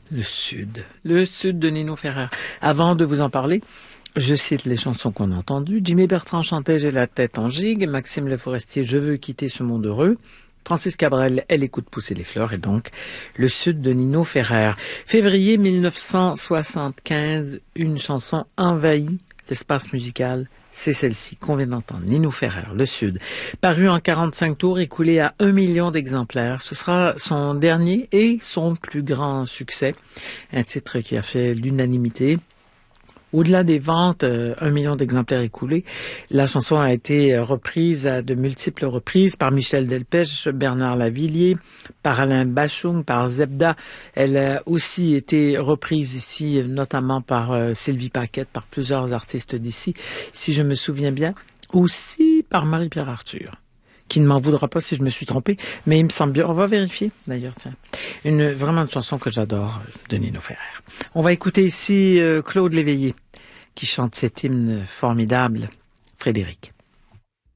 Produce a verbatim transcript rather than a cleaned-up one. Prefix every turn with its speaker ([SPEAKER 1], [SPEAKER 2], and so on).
[SPEAKER 1] Le Sud. Le Sud de Nino Ferrer. Avant de vous en parler, je cite les chansons qu'on a entendues. Jimmy Bertrand chantait J'ai la tête en gigue. Maxime Le Forestier, Je veux quitter ce monde heureux. Francis Cabrel, Elle écoute pousser les fleurs. Et donc, Le Sud de Nino Ferrer. Février mille neuf cent soixante-quinze, une chanson envahit l'espace musical. C'est celle-ci qu'on vient d'entendre, Nino Ferrer, Le Sud. Paru en quarante-cinq tours, écoulé à un million d'exemplaires. Ce sera son dernier et son plus grand succès. Un titre qui a fait l'unanimité. Au-delà des ventes, euh, un million d'exemplaires écoulés, la chanson a été reprise à de multiples reprises par Michel Delpech, Bernard Lavilliers, par Alain Bachung, par Zebda. Elle a aussi été reprise ici, notamment par euh, Sylvie Paquette, par plusieurs artistes d'ici, si je me souviens bien, aussi par Marie-Pierre Arthur, qui ne m'en voudra pas si je me suis trompée, mais il me semble bien. On va vérifier, d'ailleurs, tiens. Une, vraiment une chanson que j'adore, de Nino Ferrer. On va écouter ici euh, Claude Léveillé, qui chante cet hymne formidable, Frédéric.